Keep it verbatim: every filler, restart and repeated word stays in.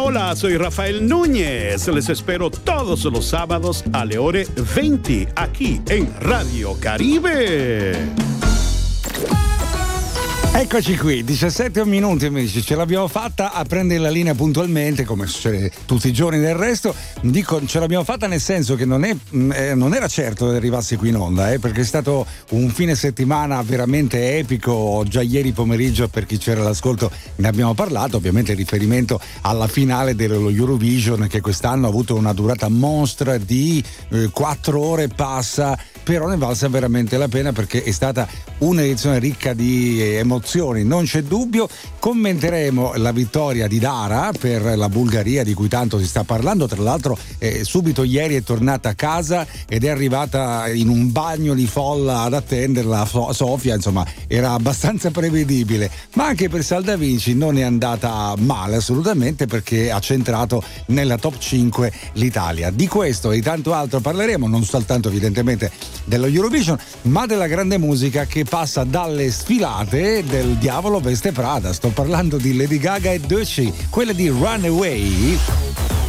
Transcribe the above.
Hola, soy Rafael Núñez. Les espero todos los sábados a le ore venti aquí en Radio Caribe. Eccoci qui, diciassette minuti, mi dice ce l'abbiamo fatta a prendere la linea puntualmente come succede tutti i giorni del resto. Dico ce l'abbiamo fatta nel senso che non, è, eh, non era certo che arrivassi qui in onda, eh, perché è stato un fine settimana veramente epico. Già ieri pomeriggio, per chi c'era all'ascolto, ne abbiamo parlato, ovviamente in riferimento alla finale dello Eurovision, che quest'anno ha avuto una durata monstra di eh, quattro ore passa, però ne valsa veramente la pena perché è stata un'edizione ricca di emozioni, non c'è dubbio. Commenteremo la vittoria di Dara per la Bulgaria, di cui tanto si sta parlando. Tra l'altro eh, subito ieri è tornata a casa ed è arrivata in un bagno di folla ad attenderla. Sofia, insomma, era abbastanza prevedibile, ma anche per Salda Vinci non è andata male assolutamente, perché ha centrato nella top cinque l'Italia. Di questo e di tanto altro parleremo, non soltanto evidentemente dello Eurovision, ma della grande musica che passa dalle sfilate del Diavolo Veste Prada. Sto parlando di Lady Gaga e Doechii, quella di Runaway.